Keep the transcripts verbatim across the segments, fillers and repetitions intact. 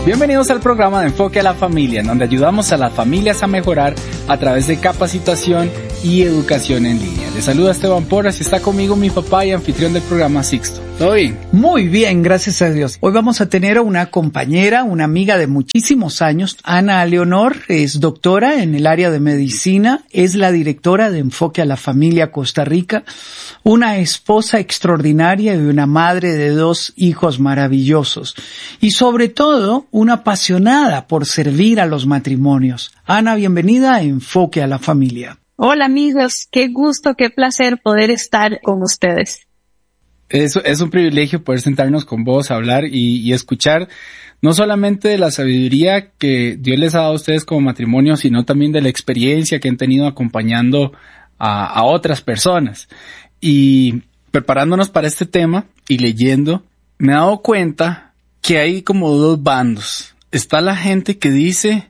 Bienvenidos al programa de Enfoque a la Familia, en donde ayudamos a las familias a mejorar a través de capacitación y educación en línea. Les saluda Esteban Porras y está conmigo mi papá y anfitrión del programa, Sixto. ¿Todo bien? Muy bien, gracias a Dios. Hoy vamos a tener a una compañera, una amiga de muchísimos años, Ana Leonor, es doctora en el área de medicina, es la directora de Enfoque a la Familia Costa Rica, una esposa extraordinaria y una madre de dos hijos maravillosos. Y sobre todo, una apasionada por servir a los matrimonios. Ana, bienvenida a Enfoque a la Familia. Hola amigos, qué gusto, qué placer poder estar con ustedes. Es, es un privilegio poder sentarnos con vos, hablar y, y escuchar no solamente de la sabiduría que Dios les ha dado a ustedes como matrimonio, sino también de la experiencia que han tenido acompañando a, a otras personas. Y preparándonos para este tema y leyendo, me he dado cuenta que hay como dos bandos. Está la gente que dice,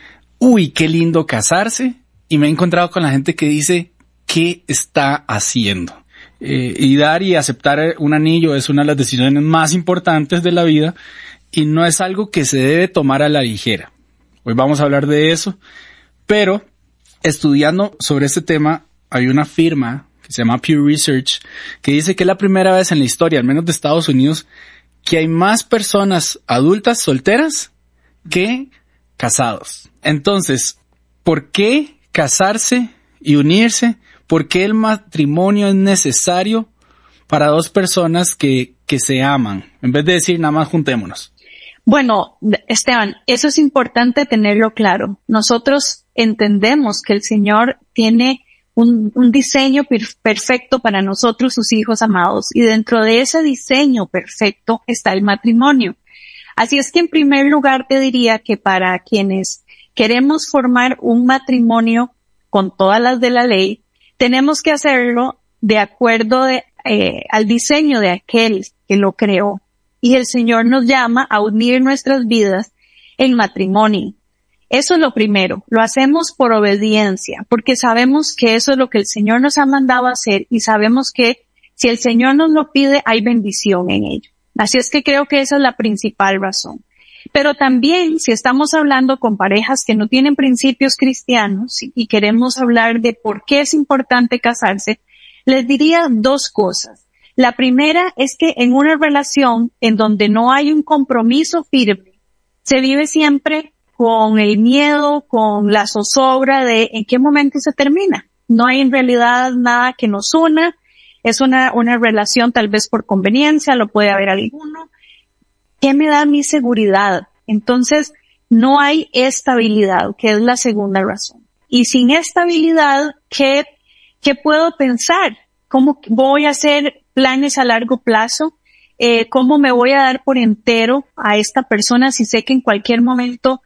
uy, qué lindo casarse, y me he encontrado con la gente que dice, ¿qué está haciendo? Eh, y dar y aceptar un anillo es una de las decisiones más importantes de la vida y no es algo que se debe tomar a la ligera. Hoy vamos a hablar de eso, pero estudiando sobre este tema hay una firma que se llama Pew Research que dice que es la primera vez en la historia, al menos de Estados Unidos, que hay más personas adultas solteras que casados. Entonces, ¿por qué casarse y unirse? ¿Por qué el matrimonio es necesario para dos personas que, que se aman? En vez de decir nada más juntémonos. Bueno, Esteban, eso es importante tenerlo claro. Nosotros entendemos que el Señor tiene un, un diseño per- perfecto para nosotros, sus hijos amados, y dentro de ese diseño perfecto está el matrimonio. Así es que en primer lugar te diría que para quienes queremos formar un matrimonio con todas las de la ley, tenemos que hacerlo de acuerdo de, eh, al diseño de aquel que lo creó. Y el Señor nos llama a unir nuestras vidas en matrimonio. Eso es lo primero. Lo hacemos por obediencia, porque sabemos que eso es lo que el Señor nos ha mandado a hacer y sabemos que si el Señor nos lo pide, hay bendición en ello. Así es que creo que esa es la principal razón. Pero también, si estamos hablando con parejas que no tienen principios cristianos y queremos hablar de por qué es importante casarse, les diría dos cosas. La primera es que en una relación en donde no hay un compromiso firme, se vive siempre con el miedo, con la zozobra de en qué momento se termina. No hay en realidad nada que nos una. Es una, una relación tal vez por conveniencia, lo puede haber alguno. ¿Qué me da mi seguridad? Entonces, no hay estabilidad, que es la segunda razón. Y sin estabilidad, ¿qué, qué puedo pensar? ¿Cómo voy a hacer planes a largo plazo? Eh, ¿Cómo me voy a dar por entero a esta persona si sé que en cualquier momento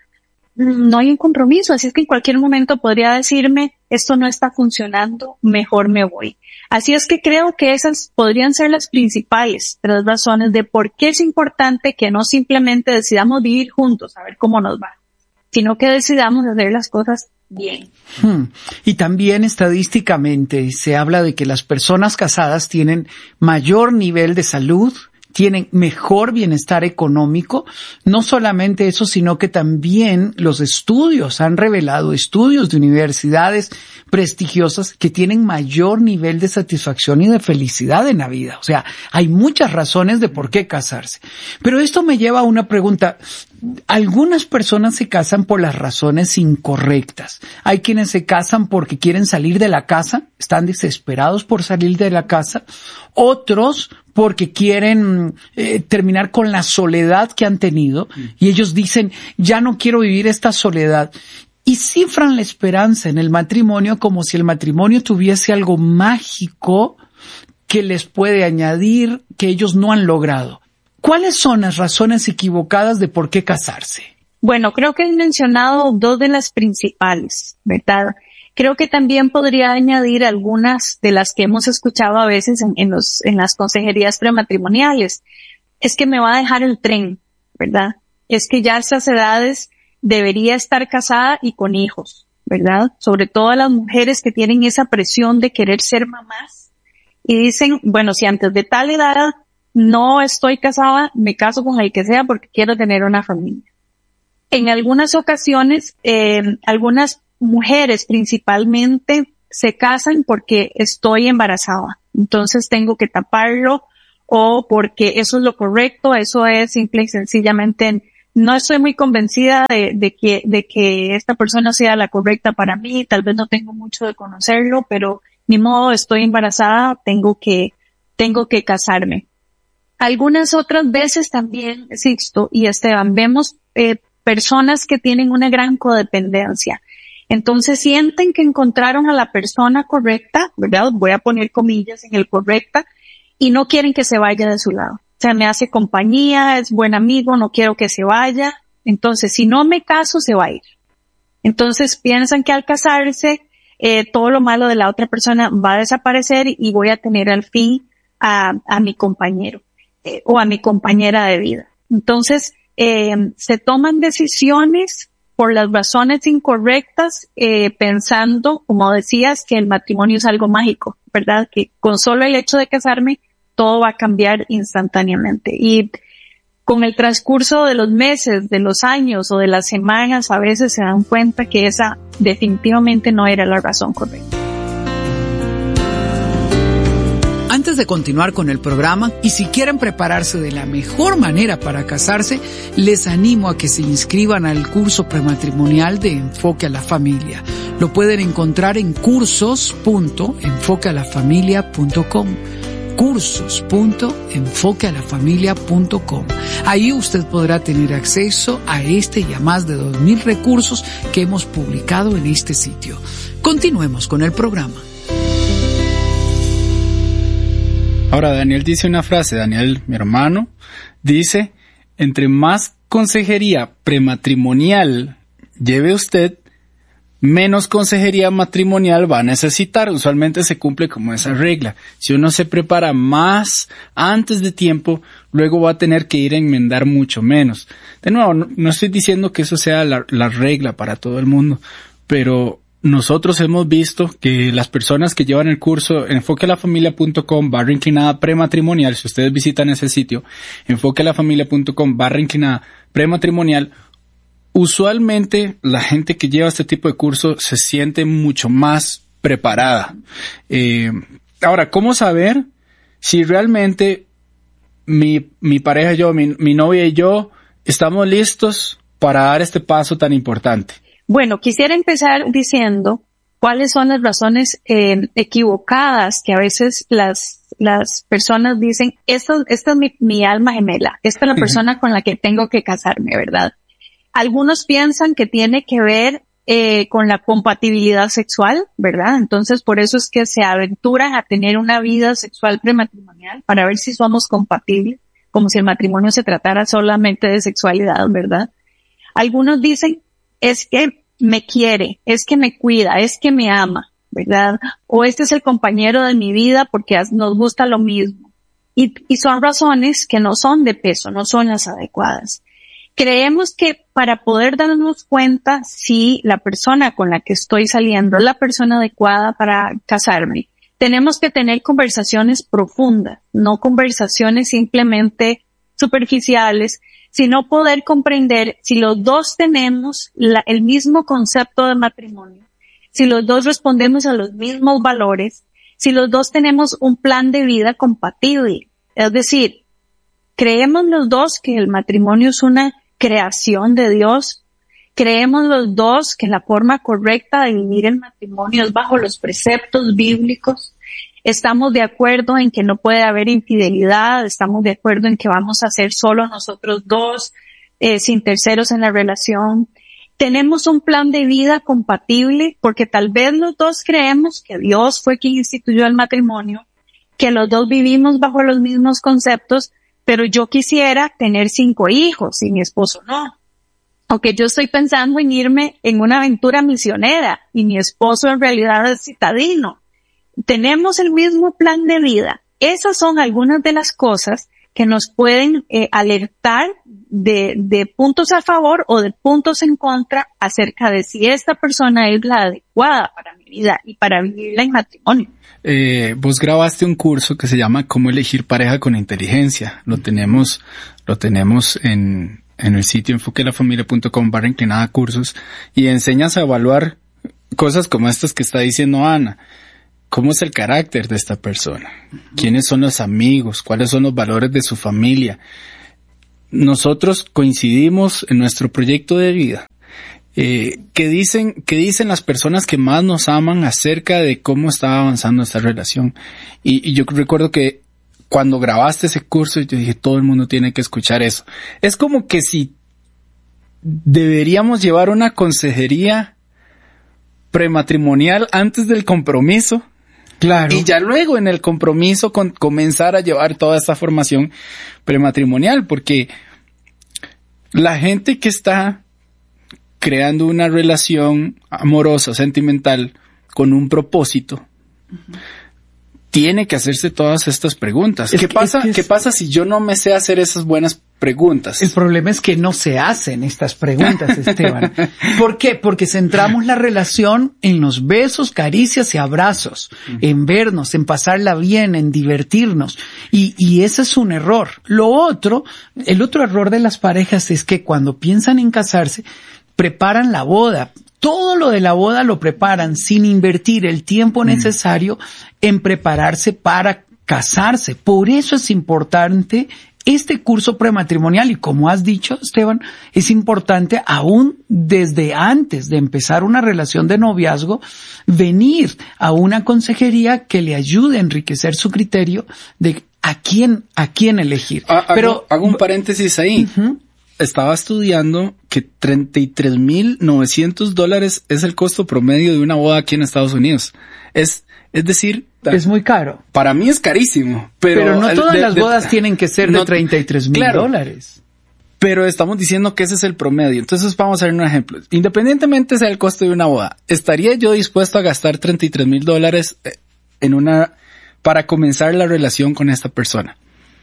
no hay un compromiso? Así es que en cualquier momento podría decirme, esto no está funcionando, mejor me voy. Así es que creo que esas podrían ser las principales tres razones de por qué es importante que no simplemente decidamos vivir juntos, a ver cómo nos va, sino que decidamos hacer las cosas bien. Hmm. Y también estadísticamente se habla de que las personas casadas tienen mayor nivel de salud, tienen mejor bienestar económico. No solamente eso, sino que también los estudios han revelado, estudios de universidades prestigiosas que tienen mayor nivel de satisfacción y de felicidad en la vida. O sea, hay muchas razones de por qué casarse. Pero esto me lleva a una pregunta. Algunas personas se casan por las razones incorrectas. Hay quienes se casan porque quieren salir de la casa, están desesperados por salir de la casa. Otros porque quieren eh, terminar con la soledad que han tenido y ellos dicen, ya no quiero vivir esta soledad. Y cifran la esperanza en el matrimonio como si el matrimonio tuviese algo mágico que les puede añadir que ellos no han logrado. ¿Cuáles son las razones equivocadas de por qué casarse? Bueno, creo que has mencionado dos de las principales, ¿verdad? Creo que también podría añadir algunas de las que hemos escuchado a veces en, en, los, en las consejerías prematrimoniales. Es que me va a dejar el tren, ¿verdad? Es que ya a estas edades debería estar casada y con hijos, ¿verdad? Sobre todo a las mujeres que tienen esa presión de querer ser mamás y dicen, bueno, si antes de tal edad no estoy casada, me caso con el que sea porque quiero tener una familia. en algunas ocasiones, eh, algunas mujeres principalmente se casan porque estoy embarazada, entonces tengo que taparlo, o porque eso es lo correcto, eso es simple y sencillamente, no estoy muy convencida de, de que, de que esta persona sea la correcta para mí, tal vez no tengo mucho de conocerlo, pero ni modo, estoy embarazada, tengo que, tengo que casarme. Algunas otras veces también, Sixto y Esteban, vemos eh, personas que tienen una gran codependencia. Entonces sienten que encontraron a la persona correcta, ¿verdad? Voy a poner comillas en el correcta, y no quieren que se vaya de su lado. O sea, me hace compañía, es buen amigo, no quiero que se vaya. Entonces, si no me caso, se va a ir. Entonces piensan que al casarse, eh, todo lo malo de la otra persona va a desaparecer y voy a tener al fin a, a mi compañero eh, o a mi compañera de vida. Entonces, eh, se toman decisiones por las razones incorrectas, eh, pensando, como decías, que el matrimonio es algo mágico, ¿verdad? Que con solo el hecho de casarme, todo va a cambiar instantáneamente. Y con el transcurso de los meses, de los años o de las semanas, a veces se dan cuenta que esa definitivamente no era la razón correcta. Antes de continuar con el programa, y si quieren prepararse de la mejor manera para casarse, les animo a que se inscriban al curso prematrimonial de Enfoque a la Familia. Lo pueden encontrar en cursos punto enfoque a la familia punto com. cursos punto enfoque a la familia punto com. Ahí usted podrá tener acceso a este y a más de dos mil recursos que hemos publicado en este sitio. Continuemos con el programa. Ahora Daniel dice una frase, Daniel, mi hermano, dice, entre más consejería prematrimonial lleve usted, menos consejería matrimonial va a necesitar. Usualmente se cumple como esa regla. Si uno se prepara más antes de tiempo, luego va a tener que ir a enmendar mucho menos. De nuevo, no, no estoy diciendo que eso sea la, la regla para todo el mundo, pero nosotros hemos visto que las personas que llevan el curso enfoque a la familia punto com barra inclinada prematrimonial, si ustedes visitan ese sitio, enfoque a la familia punto com barra inclinada prematrimonial, usualmente la gente que lleva este tipo de curso se siente mucho más preparada. Eh, ahora, ¿cómo saber si realmente mi, mi pareja y yo, mi, mi novia y yo, estamos listos para dar este paso tan importante? Bueno, quisiera empezar diciendo cuáles son las razones eh, equivocadas que a veces las las personas dicen, esto, esta es mi, mi alma gemela, esta es la persona con la que tengo que casarme, ¿verdad? Algunos piensan que tiene que ver eh, con la compatibilidad sexual, ¿verdad? Entonces, por eso es que se aventuran a tener una vida sexual prematrimonial para ver si somos compatibles, como si el matrimonio se tratara solamente de sexualidad, ¿verdad? Algunos dicen, es que me quiere, es que me cuida, es que me ama, ¿verdad? O este es el compañero de mi vida porque nos gusta lo mismo. Y, y son razones que no son de peso, no son las adecuadas. Creemos que para poder darnos cuenta si la persona con la que estoy saliendo es la persona adecuada para casarme, tenemos que tener conversaciones profundas, no conversaciones simplemente superficiales, sino poder comprender si los dos tenemos la, el mismo concepto de matrimonio, si los dos respondemos a los mismos valores, si los dos tenemos un plan de vida compatible. Es decir, creemos los dos que el matrimonio es una creación de Dios, creemos los dos que la forma correcta de vivir el matrimonio es bajo los preceptos bíblicos, estamos de acuerdo en que no puede haber infidelidad, estamos de acuerdo en que vamos a ser solo nosotros dos, eh, sin terceros en la relación. Tenemos un plan de vida compatible porque tal vez los dos creemos que Dios fue quien instituyó el matrimonio, que los dos vivimos bajo los mismos conceptos, pero yo quisiera tener cinco hijos y mi esposo no. O que yo estoy pensando en irme en una aventura misionera y mi esposo en realidad es citadino. Tenemos el mismo plan de vida. Esas son algunas de las cosas que nos pueden eh, alertar de, de puntos a favor o de puntos en contra acerca de si esta persona es la adecuada para mi vida y para vivirla en matrimonio. Eh, vos grabaste un curso que se llama Cómo elegir pareja con inteligencia. Lo tenemos, lo tenemos en, en el sitio enfoque la familia punto com barra inclinada cursos y enseñas a evaluar cosas como estas que está diciendo Ana. ¿Cómo es el carácter de esta persona? ¿Quiénes son los amigos? ¿Cuáles son los valores de su familia? Nosotros coincidimos en nuestro proyecto de vida. Eh, ¿qué dicen, qué dicen las personas que más nos aman acerca de cómo está avanzando esta relación? Y, y yo recuerdo que cuando grabaste ese curso, yo dije, todo el mundo tiene que escuchar eso. Es como que si deberíamos llevar una consejería prematrimonial antes del compromiso. Claro. Y ya luego en el compromiso con, comenzar a llevar toda esta formación prematrimonial, porque la gente que está creando una relación amorosa, sentimental, con un propósito, uh-huh. tiene que hacerse todas estas preguntas. Es ¿Qué que, pasa, es que es... ¿Qué pasa si yo no me sé hacer esas buenas preguntas? El problema es que no se hacen estas preguntas, Esteban. ¿Por qué? Porque centramos la relación en los besos, caricias y abrazos, uh-huh. en vernos, en pasarla bien, en divertirnos. Y, y ese es un error. Lo otro, el otro error de las parejas es que cuando piensan en casarse, preparan la boda. Todo lo de la boda lo preparan sin invertir el tiempo necesario en prepararse para casarse. Por eso es importante este curso prematrimonial y como has dicho, Esteban, es importante aún desde antes de empezar una relación de noviazgo, venir a una consejería que le ayude a enriquecer su criterio de a quién, a quién elegir. Ah, Pero hago, hago un paréntesis ahí. Uh-huh. Estaba estudiando que treinta y tres mil novecientos dólares es el costo promedio de una boda aquí en Estados Unidos. Es, es decir, es muy caro. Para mí es carísimo, pero, pero no todas de, las de, bodas de, tienen que ser no, de treinta y tres mil claro, dólares. Pero estamos diciendo que ese es el promedio. Entonces vamos a ver un ejemplo. Independientemente sea el costo de una boda, ¿estaría yo dispuesto a gastar treinta y tres mil dólares en una, para comenzar la relación con esta persona?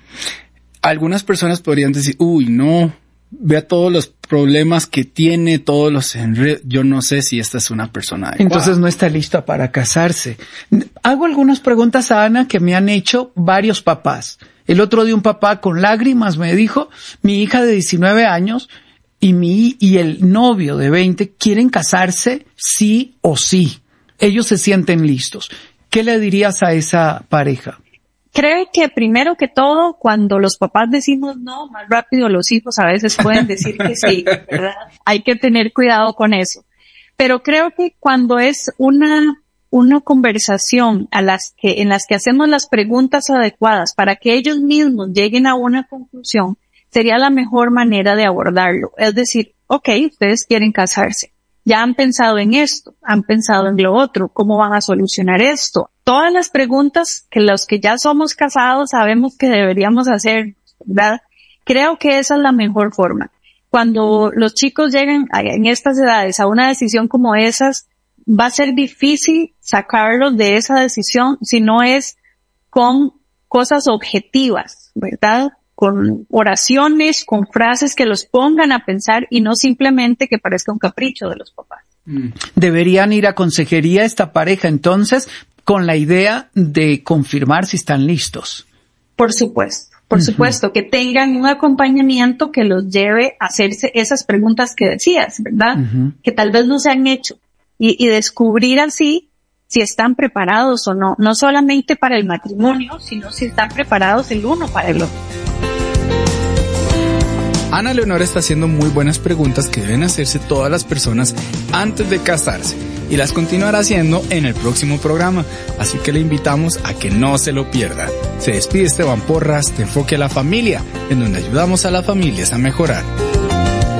Algunas personas podrían decir, uy, no, vea todos los problemas que tiene, todos los enredos. Yo no sé si esta es una persona adecuada. Entonces no está lista para casarse. Hago algunas preguntas a Ana que me han hecho varios papás. El otro día un papá con lágrimas me dijo, mi hija de diecinueve años y mi y el novio de veinte quieren casarse sí o sí. Ellos se sienten listos. ¿Qué le dirías a esa pareja? Creo que primero que todo, cuando los papás decimos no, más rápido los hijos a veces pueden decir que sí, ¿verdad? Hay que tener cuidado con eso. Pero creo que cuando es una, una conversación a las que, en las que hacemos las preguntas adecuadas para que ellos mismos lleguen a una conclusión, sería la mejor manera de abordarlo. Es decir, okay, ustedes quieren casarse. Ya han pensado en esto, han pensado en lo otro, ¿cómo van a solucionar esto? Todas las preguntas que los que ya somos casados sabemos que deberíamos hacer, ¿verdad? Creo que esa es la mejor forma. Cuando los chicos lleguen a, en estas edades a una decisión como esas, va a ser difícil sacarlos de esa decisión si no es con cosas objetivas, ¿verdad? Con oraciones, con frases que los pongan a pensar y no simplemente que parezca un capricho de los papás. Deberían ir a consejería esta pareja entonces con la idea de confirmar si están listos. Por supuesto, por uh-huh. supuesto, que tengan un acompañamiento que los lleve a hacerse esas preguntas que decías, ¿verdad? Uh-huh. Que tal vez no se han hecho y, y descubrir así si están preparados o no, no solamente para el matrimonio, sino si están preparados el uno para el otro. Ana Leonora está haciendo muy buenas preguntas que deben hacerse todas las personas antes de casarse y las continuará haciendo en el próximo programa, así que le invitamos a que no se lo pierda. Se despide Esteban Porras de Enfoque a la Familia, en donde ayudamos a las familias a mejorar.